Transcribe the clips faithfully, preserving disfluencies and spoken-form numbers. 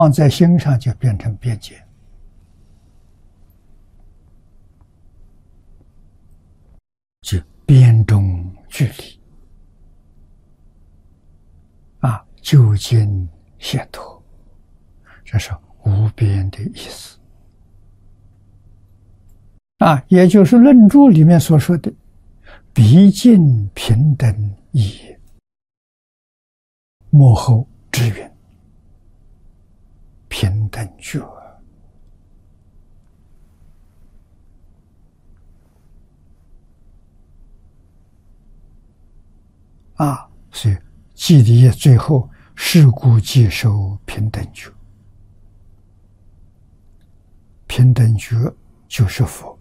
放在心上就变成边界。就边中距离啊，究竟解脱，这是无边的意思啊，也就是论著里面所说的毕竟平等义也，幕后之云平等觉啊，所以寂离业最后是故即受平等觉，平等觉就是佛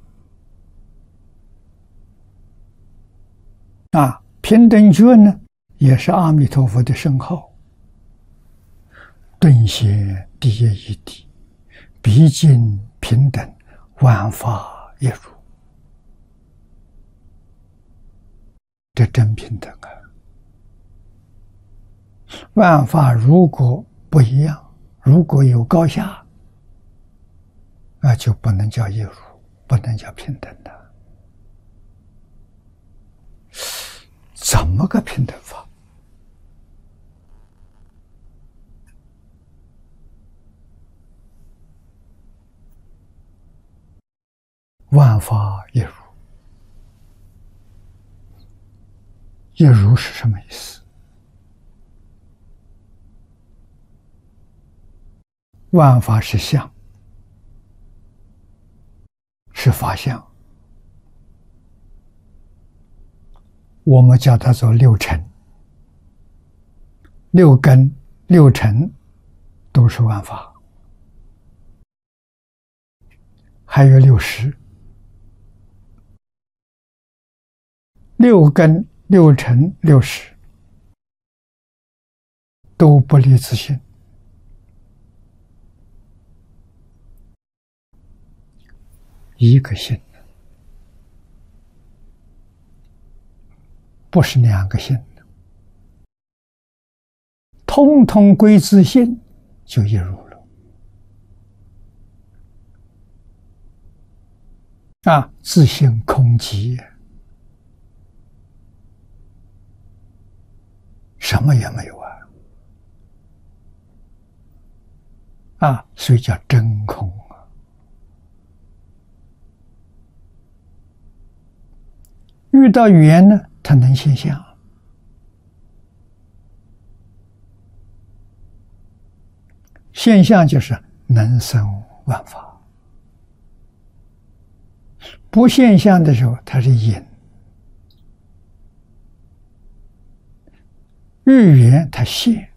啊，平等觉呢也是阿弥陀佛的圣号，顿歇第一义谛，毕竟平等，万法一如，这真平等啊！万法如果不一样，如果有高下，那就不能叫一如，不能叫平等的。怎么个平等法？万法一如，一如是什么意思？万法是相，是法相，我们叫它做六尘，六根、六尘都是万法，还有六识，六根、六尘、六识都不离自性。一个性，不是两个性，通通归自性，就一如了。啊，自性空寂，什么也没有啊！啊，所以叫真空。遇到缘呢，它能现象。现象就是能生万法，不现象的时候，它是隐。遇缘它现，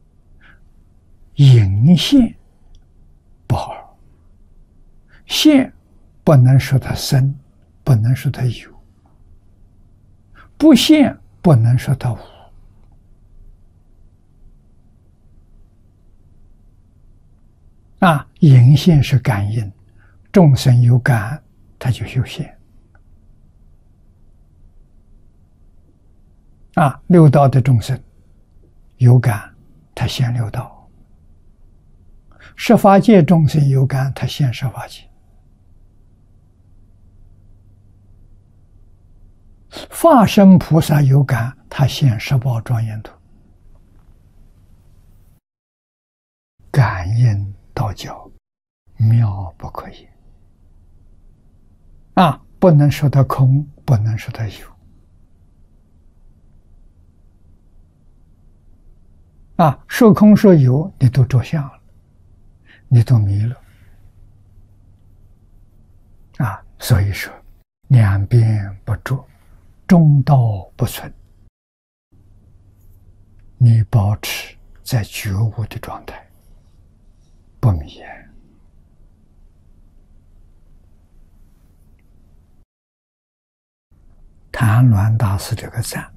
隐现不好。现不能说它生，不能说它有。不现不能说它无啊，隐现是感应，众生有感，它就有现啊。六道的众生有感，他现六道；十法界众生有感，他现十法界。化身菩萨有感，他现十宝庄严土。感应道教妙不可言啊！不能说它空，不能说它有啊！说空说有，你都着相了，你都迷了啊！所以说，两边不着，中道不存，你保持在觉悟的状态，不迷眼。谭鸾大师这个赞